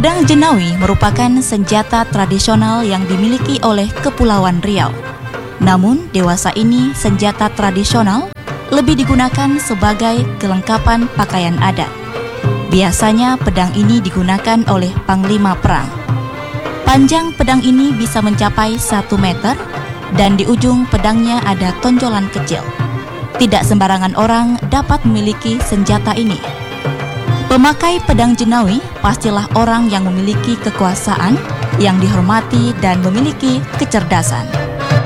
Pedang Jenawi merupakan senjata tradisional yang dimiliki oleh Kepulauan Riau. Namun, dewasa ini senjata tradisional lebih digunakan sebagai kelengkapan pakaian adat. Biasanya pedang ini digunakan oleh panglima perang. Panjang pedang ini bisa mencapai 1 meter dan di ujung pedangnya ada tonjolan kecil. Tidak sembarangan orang dapat memiliki senjata ini. Pemakai pedang Jenawi pastilah orang yang memiliki kekuasaan, yang dihormati dan memiliki kecerdasan.